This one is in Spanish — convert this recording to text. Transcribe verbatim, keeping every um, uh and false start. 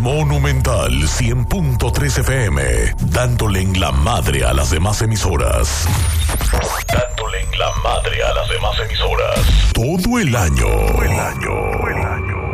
Monumental cien punto tres F M, dándole en la madre a las demás emisoras. Dándole en la madre a las demás emisoras. Todo el año. Todo el año. Todo el año.